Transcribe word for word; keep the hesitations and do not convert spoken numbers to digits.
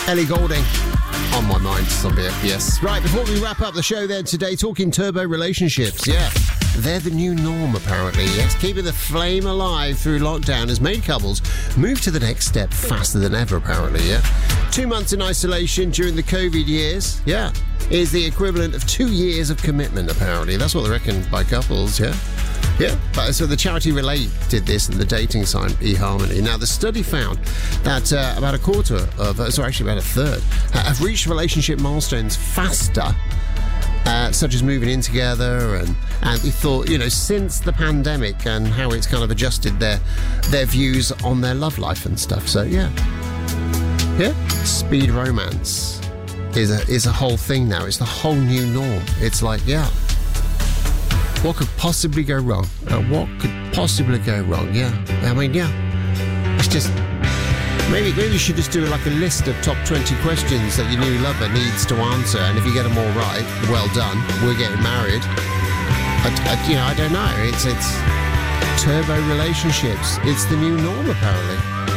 Ellie Goulding. On My Mind, Zombie F P S. Right, before we wrap up the show then today, talking turbo relationships, yeah. They're the new norm, apparently, yes. Keeping the flame alive through lockdown has made couples move to the next step faster than ever, apparently, yeah. Two months in isolation during the COVID years, yeah, is the equivalent of two years of commitment, apparently. That's what they reckon by couples, yeah. Yeah, but so the charity Relate did this and the dating site eHarmony. Now, the study found that uh, about a quarter of, uh, sorry, actually about a third, uh, have reached relationship milestones faster, uh, such as moving in together, and and they thought, you know, since the pandemic and how it's kind of adjusted their their views on their love life and stuff. So yeah, yeah, speed romance is a is a whole thing now. It's the whole new norm. It's like, yeah. What could possibly go wrong? Uh, what could possibly go wrong? Yeah, I mean, yeah. It's just maybe maybe you should just do like a list of top twenty questions that your new lover needs to answer, and if you get them all right, well done. We're getting married. I, I, you know, I don't know. It's it's turbo relationships. It's the new norm, apparently.